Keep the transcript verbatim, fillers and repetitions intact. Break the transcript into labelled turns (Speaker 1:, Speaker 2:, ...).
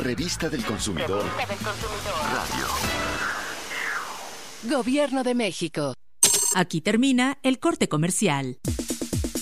Speaker 1: Revista del Consumidor. Revista del Consumidor. Radio.
Speaker 2: Gobierno de México.
Speaker 3: Aquí termina el corte comercial.